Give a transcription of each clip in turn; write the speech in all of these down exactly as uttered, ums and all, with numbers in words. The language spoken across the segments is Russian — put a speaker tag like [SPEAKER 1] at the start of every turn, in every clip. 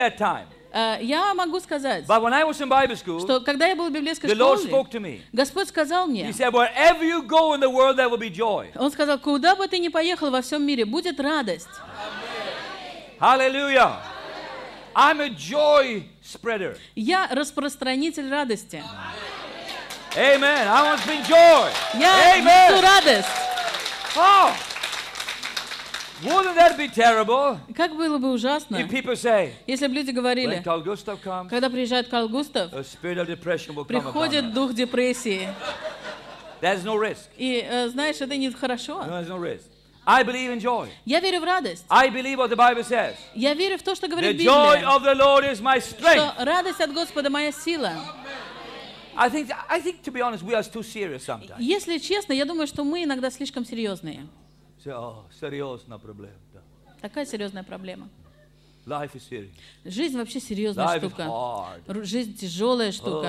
[SPEAKER 1] that time.
[SPEAKER 2] Э, Я могу сказать,
[SPEAKER 1] But when I was in Bible school,
[SPEAKER 2] что когда я был в библейской
[SPEAKER 1] the Lord
[SPEAKER 2] школе,
[SPEAKER 1] spoke to me.
[SPEAKER 2] Господь сказал
[SPEAKER 1] He
[SPEAKER 2] мне,
[SPEAKER 1] said, wherever you go in the world, there will be joy.
[SPEAKER 2] Он сказал, куда бы ты ни поехал во всем мире, будет радость.
[SPEAKER 1] Hallelujah. I'm a joy spreader.
[SPEAKER 2] Я распространитель радости.
[SPEAKER 1] Amen. I want to bring joy.
[SPEAKER 2] Я несу
[SPEAKER 1] Amen.
[SPEAKER 2] радость.
[SPEAKER 1] Oh. Wouldn't that be terrible
[SPEAKER 2] Как было бы ужасно,
[SPEAKER 1] if people say,
[SPEAKER 2] если бы люди
[SPEAKER 1] when
[SPEAKER 2] говорили,
[SPEAKER 1] Carl Gustav comes,
[SPEAKER 2] когда приезжает Карл Густав,
[SPEAKER 1] a spirit of depression will come upon
[SPEAKER 2] приходит
[SPEAKER 1] us.
[SPEAKER 2] дух депрессии.
[SPEAKER 1] There's no risk.
[SPEAKER 2] И э, знаешь, это не
[SPEAKER 1] No,
[SPEAKER 2] хорошо.
[SPEAKER 1] there's no risk. I believe in joy.
[SPEAKER 2] Я верю в радость.
[SPEAKER 1] I believe what the Bible says.
[SPEAKER 2] Я верю в то, что
[SPEAKER 1] The
[SPEAKER 2] говорит
[SPEAKER 1] joy
[SPEAKER 2] Библия,
[SPEAKER 1] of the Lord is my strength.
[SPEAKER 2] что радость от Господа моя сила.
[SPEAKER 1] I think, I think, to be honest, we are too serious sometimes.
[SPEAKER 2] Если честно, я думаю, что мы иногда слишком серьезные.
[SPEAKER 1] Say, oh, серьезная проблема.
[SPEAKER 2] Такая серьезная проблема.
[SPEAKER 1] Life is serious.
[SPEAKER 2] Жизнь вообще серьезная
[SPEAKER 1] Life is
[SPEAKER 2] штука.
[SPEAKER 1] hard.
[SPEAKER 2] Ру- Жизнь тяжелая штука.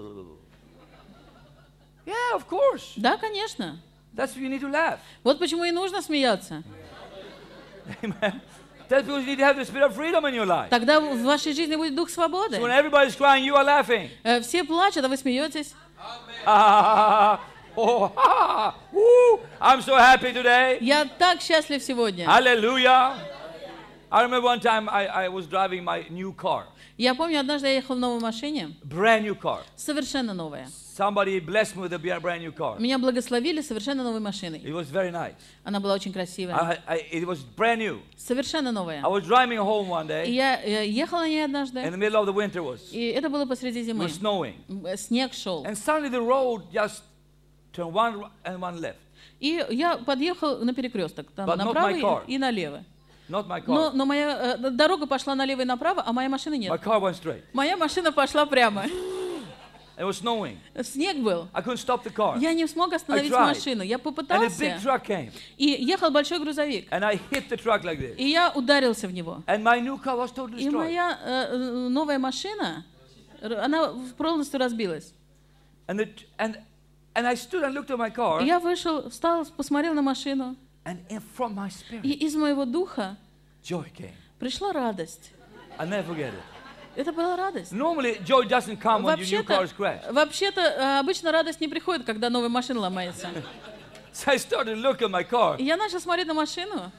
[SPEAKER 1] Yeah, of course.
[SPEAKER 2] Да, конечно.
[SPEAKER 1] That's why you need to laugh.
[SPEAKER 2] Вот почему и нужно смеяться.
[SPEAKER 1] Amen. That's because you need to have the spirit of freedom in your life.
[SPEAKER 2] Тогда в вашей жизни будет дух свободы.
[SPEAKER 1] So when everybody's crying, you are laughing.
[SPEAKER 2] Э, Все плачут, а вы смеетесь.
[SPEAKER 1] Ah, oh, ah, woo, I'm so happy today.
[SPEAKER 2] Я так счастлив сегодня.
[SPEAKER 1] Hallelujah. I remember one time I, I was driving my new car.
[SPEAKER 2] Я помню, однажды я ехал в новой машине,
[SPEAKER 1] Brand new car.
[SPEAKER 2] совершенно новая.
[SPEAKER 1] Somebody blessed me with a brand new car.
[SPEAKER 2] Меня благословили совершенно новой машиной.
[SPEAKER 1] It was very nice.
[SPEAKER 2] Она была очень красивая.
[SPEAKER 1] I, I, it was brand new.
[SPEAKER 2] Совершенно новая.
[SPEAKER 1] I was driving home one
[SPEAKER 2] И
[SPEAKER 1] day.
[SPEAKER 2] я э, ехала на ней
[SPEAKER 1] In
[SPEAKER 2] однажды,
[SPEAKER 1] the middle of the winter was,
[SPEAKER 2] и это было посреди
[SPEAKER 1] it
[SPEAKER 2] зимы.
[SPEAKER 1] was snowing.
[SPEAKER 2] М, э, Снег шел.
[SPEAKER 1] And suddenly the road just turned one r- and one left.
[SPEAKER 2] И я подъехал на перекресток, там
[SPEAKER 1] But not
[SPEAKER 2] направо
[SPEAKER 1] my car.
[SPEAKER 2] и, и налево.
[SPEAKER 1] Not my
[SPEAKER 2] Но,
[SPEAKER 1] car.
[SPEAKER 2] но моя э, дорога пошла налево и направо, а моей машины
[SPEAKER 1] My
[SPEAKER 2] нет.
[SPEAKER 1] car went straight.
[SPEAKER 2] Моя машина пошла прямо.
[SPEAKER 1] It was snowing.
[SPEAKER 2] Снег был.
[SPEAKER 1] I couldn't stop the car.
[SPEAKER 2] Я не смог остановить
[SPEAKER 1] I tried.
[SPEAKER 2] машину. Я
[SPEAKER 1] And a big
[SPEAKER 2] попытался,
[SPEAKER 1] truck came.
[SPEAKER 2] и ехал большой грузовик.
[SPEAKER 1] And I hit the truck like this.
[SPEAKER 2] И я ударился в него.
[SPEAKER 1] And my new car was totally
[SPEAKER 2] И
[SPEAKER 1] destroyed.
[SPEAKER 2] моя э, э, новая машина, р- она в- полностью разбилась.
[SPEAKER 1] And, the, and, and I stood and looked at my car.
[SPEAKER 2] И я вышел, встал, посмотрел на машину,
[SPEAKER 1] And in, from my
[SPEAKER 2] и
[SPEAKER 1] spirit,
[SPEAKER 2] из моего духа
[SPEAKER 1] joy came.
[SPEAKER 2] пришла радость.
[SPEAKER 1] I'll never forget it.
[SPEAKER 2] Это была радость.
[SPEAKER 1] Normally, joy doesn't come when your new car
[SPEAKER 2] Вообще-то,
[SPEAKER 1] is crashed.
[SPEAKER 2] вообще-то э, обычно радость не приходит, когда новая машина ломается.
[SPEAKER 1] So I started to look at my car.
[SPEAKER 2] И я начал смотреть на машину,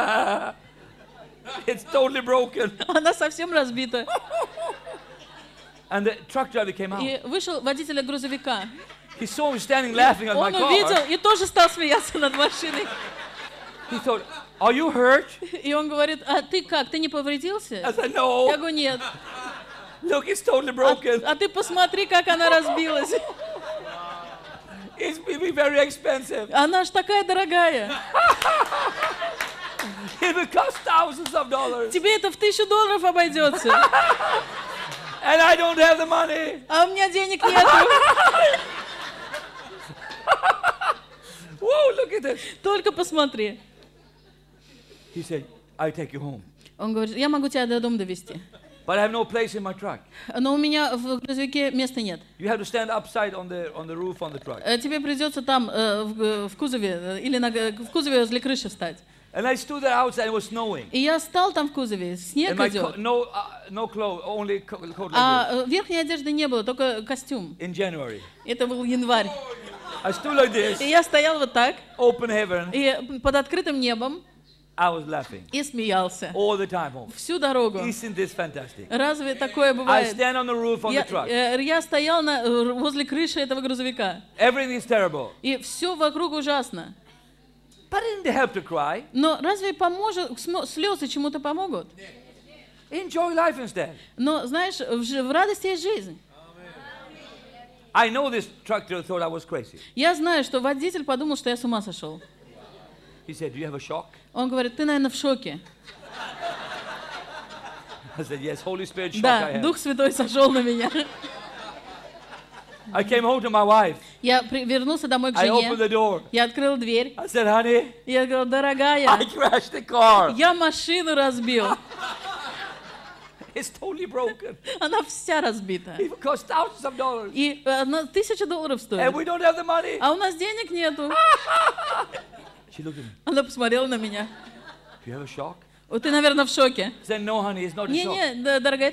[SPEAKER 1] It's totally broken.
[SPEAKER 2] она совсем разбита.
[SPEAKER 1] And the truck driver came out.
[SPEAKER 2] И вышел водитель грузовика.
[SPEAKER 1] He saw me standing laughing at my
[SPEAKER 2] Он увидел
[SPEAKER 1] car.
[SPEAKER 2] и тоже стал смеяться над машиной.
[SPEAKER 1] He thought, are you hurt?
[SPEAKER 2] И он говорит, а ты как, ты не
[SPEAKER 1] I
[SPEAKER 2] повредился?
[SPEAKER 1] said,
[SPEAKER 2] Я
[SPEAKER 1] no.
[SPEAKER 2] говорю, нет.
[SPEAKER 1] Look, it's totally
[SPEAKER 2] А,
[SPEAKER 1] broken.
[SPEAKER 2] а ты посмотри, как она разбилась.
[SPEAKER 1] It's will be very expensive.
[SPEAKER 2] Она ж такая дорогая.
[SPEAKER 1] It will cost thousands of dollars.
[SPEAKER 2] Тебе это в тысячу долларов обойдется.
[SPEAKER 1] And I don't have the money.
[SPEAKER 2] А у меня денег нету.
[SPEAKER 1] Whoa, look at this.
[SPEAKER 2] Только посмотри.
[SPEAKER 1] He said, I take you home.
[SPEAKER 2] Он говорит, я могу тебя до дома довезти.
[SPEAKER 1] But I have no place in my truck.
[SPEAKER 2] Но у меня в грузовике места нет.
[SPEAKER 1] You have to stand upside on the on the roof on the truck.
[SPEAKER 2] Э, Тебе придется там э, в, в кузове э, или на, г- в кузове возле крыши встать.
[SPEAKER 1] And I stood there outside. It was snowing.
[SPEAKER 2] И я стал там в кузове,
[SPEAKER 1] And
[SPEAKER 2] снег
[SPEAKER 1] my co-
[SPEAKER 2] идет,
[SPEAKER 1] no uh, no clothes, only co- coat like this.
[SPEAKER 2] а э, верхней одежды не было, только костюм.
[SPEAKER 1] In January,
[SPEAKER 2] Это был январь.
[SPEAKER 1] I stood like this,
[SPEAKER 2] И я стоял вот так,
[SPEAKER 1] open heaven.
[SPEAKER 2] и под открытым небом,
[SPEAKER 1] I was laughing
[SPEAKER 2] и смеялся.
[SPEAKER 1] all the time home.
[SPEAKER 2] Всю дорогу.
[SPEAKER 1] Isn't this fantastic?
[SPEAKER 2] Разве такое
[SPEAKER 1] I
[SPEAKER 2] бывает?
[SPEAKER 1] stand on the roof on
[SPEAKER 2] Я,
[SPEAKER 1] the truck.
[SPEAKER 2] э, я стоял на, э, возле крыши этого грузовика,
[SPEAKER 1] Everything is terrible.
[SPEAKER 2] и все вокруг ужасно.
[SPEAKER 1] But didn't they help to cry?
[SPEAKER 2] Но разве поможет, смо- слезы чему-то помогут?
[SPEAKER 1] Enjoy life instead.
[SPEAKER 2] Но знаешь, в, жи- в радости есть жизнь.
[SPEAKER 1] I know this truck driver thought I was crazy.
[SPEAKER 2] Я знаю, что водитель подумал, что я с ума сошел.
[SPEAKER 1] He said, "Do you have a shock?"
[SPEAKER 2] Он говорит, ты, наверное, в шоке.
[SPEAKER 1] I said, "Yes, Holy Spirit shock I
[SPEAKER 2] Да,
[SPEAKER 1] have."
[SPEAKER 2] Дух Святой сошел на меня.
[SPEAKER 1] I came home to my wife.
[SPEAKER 2] Я при- вернулся домой к
[SPEAKER 1] I opened
[SPEAKER 2] жене.
[SPEAKER 1] the door.
[SPEAKER 2] Я открыл дверь.
[SPEAKER 1] I said, "Honey,
[SPEAKER 2] Я говорю, дорогая,
[SPEAKER 1] I crashed the car.
[SPEAKER 2] я машину разбил.
[SPEAKER 1] It's totally broken.
[SPEAKER 2] Она вся разбита.
[SPEAKER 1] It cost thousands of dollars.
[SPEAKER 2] И она тысяча долларов
[SPEAKER 1] And
[SPEAKER 2] стоит.
[SPEAKER 1] we don't have the money."
[SPEAKER 2] А у нас денег нету.
[SPEAKER 1] She looked at me.
[SPEAKER 2] Она посмотрела на меня.
[SPEAKER 1] "Do you have a shock?"
[SPEAKER 2] Ты, наверное, в шоке.
[SPEAKER 1] Said, no, honey, it's not a shock.
[SPEAKER 2] Не-не, д- дорогая,